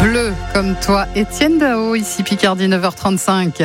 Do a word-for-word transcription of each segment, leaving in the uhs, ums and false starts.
Bleu comme toi, Étienne Dao, ici Picardie, neuf heures trente-cinq.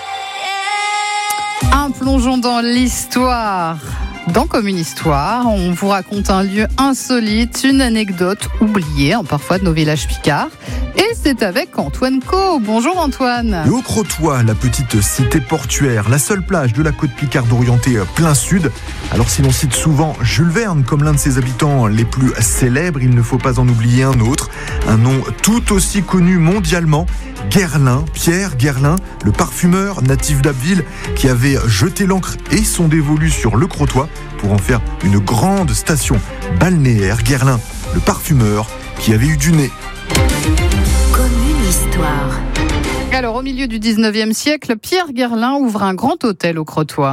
Un plongeon dans l'histoire. Dans Comme une histoire, on vous raconte un lieu insolite, une anecdote oubliée, parfois de nos villages picards. Et c'est avec Antoine Co. Bonjour Antoine. Le Haut-Crotoy, la petite cité portuaire, la seule plage de la côte picarde orientée plein sud. Alors si l'on cite souvent Jules Verne comme l'un de ses habitants les plus célèbres, il ne faut pas en oublier un autre. Un nom tout aussi connu mondialement, Guerlain, Pierre Guerlain, le parfumeur natif d'Abbeville qui avait jeté l'ancre et son dévolu sur le Crotoy pour en faire une grande station balnéaire. Guerlain, le parfumeur qui avait eu du nez. Comme une histoire. Alors, au milieu du dix-neuvième siècle, Pierre Guerlain ouvre un grand hôtel au Crotoy.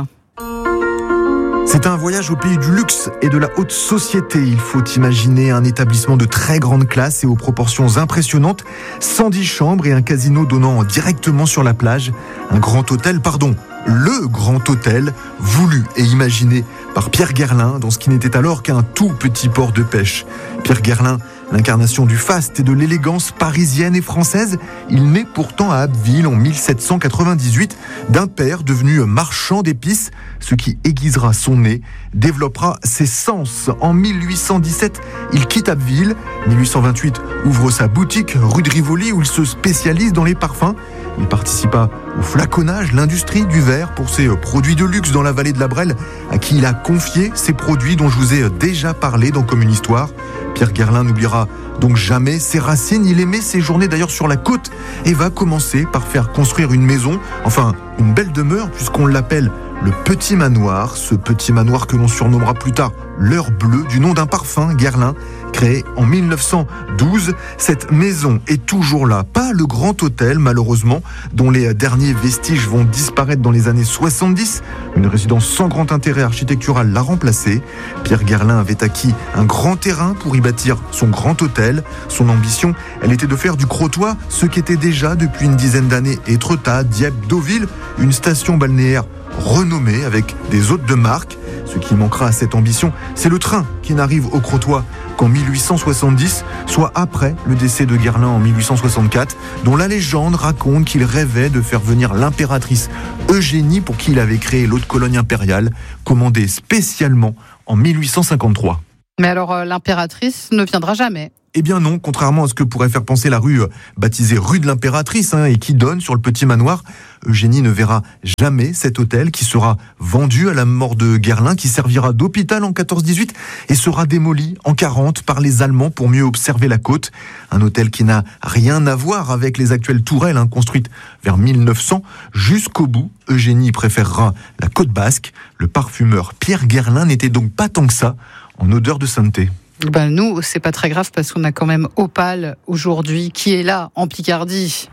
C'est un voyage au pays du luxe et de la haute société. Il faut imaginer un établissement de très grande classe et aux proportions impressionnantes, cent dix chambres et un casino donnant directement sur la plage. Un grand hôtel, pardon, le grand hôtel, voulu et imaginé par Pierre Guerlain dans ce qui n'était alors qu'un tout petit port de pêche. Pierre Guerlain, l'incarnation du faste et de l'élégance parisienne et française, il naît pourtant à Abbeville en mille sept cent quatre-vingt-dix-huit d'un père devenu marchand d'épices, ce qui aiguisera son nez, développera ses sens. En mille huit cent dix-sept, il quitte Abbeville. mille huit cent vingt-huit, ouvre sa boutique rue de Rivoli où il se spécialise dans les parfums. Il participa au flaconnage, l'industrie du verre pour ses produits de luxe dans la vallée de la Brelle, à qui il a confié ces produits dont je vous ai déjà parlé dans Comme une histoire. Pierre Guerlain n'oubliera donc jamais ses racines. Il aimait séjourner d'ailleurs sur la côte et va commencer par faire construire une maison, enfin une belle demeure puisqu'on l'appelle le Petit Manoir. Ce petit manoir que l'on surnommera plus tard l'Heure Bleue, du nom d'un parfum, Guerlain, créé en mille neuf cent douze. Cette maison est toujours là. Pas le grand hôtel, malheureusement, dont les derniers vestiges vont disparaître dans les années soixante-dix. Une résidence sans grand intérêt architectural l'a remplacée. Pierre Guerlain avait acquis un grand terrain pour y bâtir son grand hôtel. Son ambition, elle était de faire du Crotoy ce qu'était déjà depuis une dizaine d'années Étretat, Dieppe, Deauville, une station balnéaire renommée avec des hôtes de marque. Ce qui manquera à cette ambition, c'est le train qui n'arrive au Crotoy qu'en mille huit cent soixante-dix, soit après le décès de Guerlain en mille huit cent soixante-quatre, dont la légende raconte qu'il rêvait de faire venir l'impératrice Eugénie pour qui il avait créé l'haute colonie impériale, commandée spécialement en mille huit cent cinquante-trois. Mais alors, euh, l'impératrice ne viendra jamais. Eh bien non, contrairement à ce que pourrait faire penser la rue euh, baptisée rue de l'Impératrice hein, et qui donne sur le Petit Manoir, Eugénie ne verra jamais cet hôtel qui sera vendu à la mort de Guerlain, qui servira d'hôpital en quatorze dix-huit et sera démoli en quarante par les Allemands pour mieux observer la côte. Un hôtel qui n'a rien à voir avec les actuelles tourelles hein, construites vers mille neuf cents. Jusqu'au bout, Eugénie préférera la côte basque. Le parfumeur Pierre Guerlain n'était donc pas tant que ça en odeur de sainteté. Ben nous, c'est pas très grave parce qu'on a quand même Opal aujourd'hui qui est là en Picardie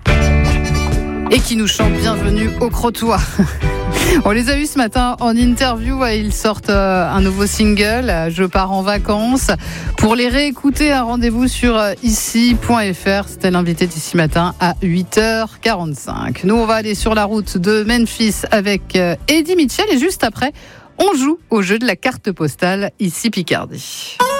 et qui nous chante Bienvenue au Crotoy. On les a eus ce matin en interview. Ils sortent un nouveau single, Je pars en vacances. Pour les réécouter, un rendez-vous sur ici point f r. C'était l'invité d'ici matin à huit heures quarante-cinq. Nous, on va aller sur la route de Memphis avec Eddie Mitchell et juste après, on joue au jeu de la carte postale ici Picardie.